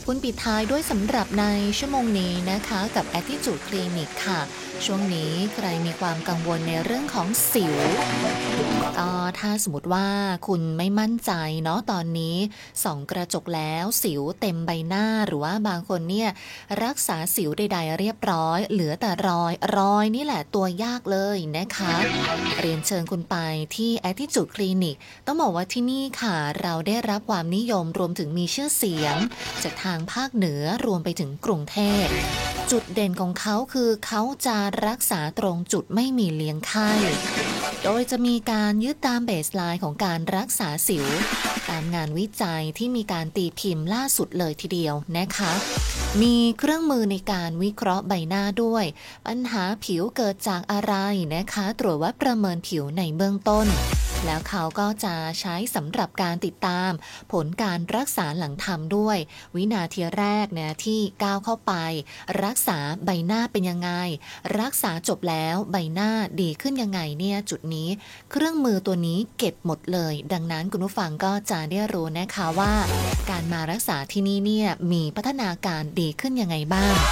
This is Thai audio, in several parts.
คุณปิดท้ายด้วยสำหรับในชั่วโมงนี้นะคะกับ Attitude Clinic ค่ะช่วงนี้ใครมีความกังวลในเรื่องของสิวก็ถ้าสมมติว่าคุณไม่มั่นใจเนาะตอนนี้ส่องกระจกแล้วสิวเต็มใบหน้าหรือว่าบางคนเนี่ยรักษาสิวใดๆเรียบร้อยเหลือแต่รอยนี่แหละตัวยากเลยนะคะเรียนเชิญคุณไปที่ Attitude Clinic ต้องบอกว่าที่นี่ค่ะเราได้รับความนิยมรวมถึงมีชื่อเสียงจากทางภาคเหนือรวมไปถึงกรุงเทพจุดเด่นของเขาคือเขาจะรักษาตรงจุดไม่มีเลี้ยงไข้โดยจะมีการยึดตามเบสไลน์ของการรักษาสิวตามงานวิจัยที่มีการตีพิมพ์ล่าสุดเลยทีเดียวนะคะมีเครื่องมือในการวิเคราะห์ใบหน้าด้วยปัญหาผิวเกิดจากอะไรนะคะตรวจวัดประเมินผิวในเบื้องต้นแล้วเขาก็จะใช้สำหรับการติดตามผลการรักษาหลังทำด้วยวินาทีแรกเนี่ยที่ก้าวเข้าไปรักษาใบหน้าเป็นยังไงรักษาจบแล้วใบหน้าดีขึ้นยังไงเนี่ยจุดนี้เครื่องมือตัวนี้เก็บหมดเลยดังนั้นคุณผู้ฟังก็จะได้รู้นะคะว่าการมารักษาที่นี่เนี่ยมีพัฒนาการดีขึ้นยังไงบ้าง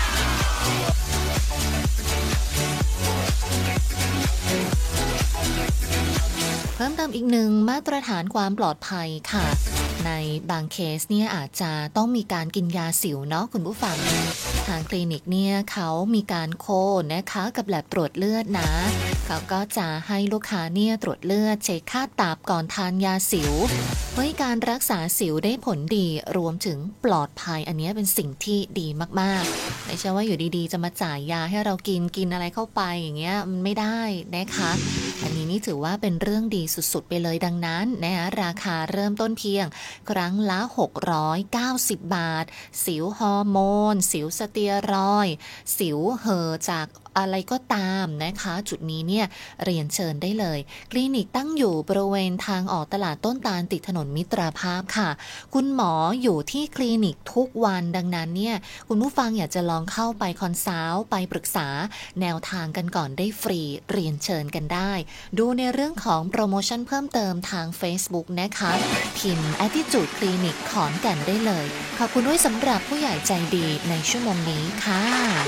เพิ่มเติมอีกหนึ่งมาตรฐานความปลอดภัยค่ะในบางเคสเนี่ยอาจจะต้องมีการกินยาสิวเนาะคุณผู้ฟังทางคลินิกเนี่ยเขามีการโคนะคะกับแลบตรวจเลือดนะเขาก็จะให้ลูกค้าเนี่ยตรวจเลือดเช็คค่าตับก่อนทานยาสิวเพื่อการรักษาสิวได้ผลดีรวมถึงปลอดภัยอันนี้เป็นสิ่งที่ดีมากๆไม่ใช่ว่าอยู่ดีๆจะมาจ่ายยาให้เรากินอะไรเข้าไปอย่างเงี้ยมันไม่ได้นะคะอันนี้นี่ถือว่าเป็นเรื่องดีสุดๆไปเลยดังนั้นนะคะราคาเริ่มต้นเพียงครั้งละ690 บาทสิวฮอร์โมนสิวสเตียรอยด์สิวเห่อจากอะไรก็ตามนะคะจุดนี้เนี่ยเรียนเชิญได้เลยคลินิกตั้งอยู่บริเวณทางออกตลาดต้นตาลติดถนนมิตรภาพค่ะคุณหมออยู่ที่คลินิกทุกวันดังนั้นเนี่ยคุณผู้ฟังอยากจะลองเข้าไปคอนซัลท์ไปปรึกษาแนวทางกันก่อนได้ฟรีเรียนเชิญกันได้ดูในเรื่องของโปรโมชั่นเพิ่มเติมทาง Facebook นะคะพิมพ์ Attitude Clinic ขอนแก่นได้เลยขอบคุณด้วยสำหรับผู้ใหญ่ใจดีในชั่วโมงนี้ค่ะ